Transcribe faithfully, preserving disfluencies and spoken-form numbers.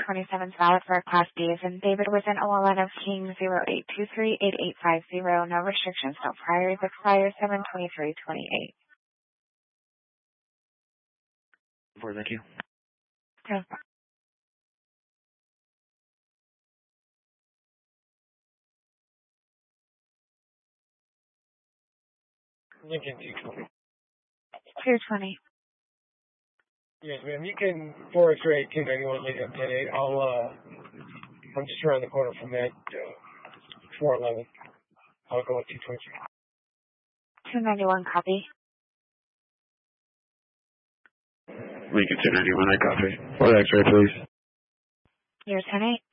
twenty-seven is valid for a Class B as in David within O L N of King zero eight two three eight eight five zero. No restrictions, no priors. Expires seven twenty-three twenty-eight. Thank you. Okay. Lincoln two twenty. two twenty. Yes, ma'am. You can four X ray two ninety-one lead up ten eight. I'll, uh, I'm just around the corner from that, uh, four eleven. I'll go with two twenty. two ninety-one, copy. Lincoln two ninety-one, I copy. four X ray, please. You're ten eight.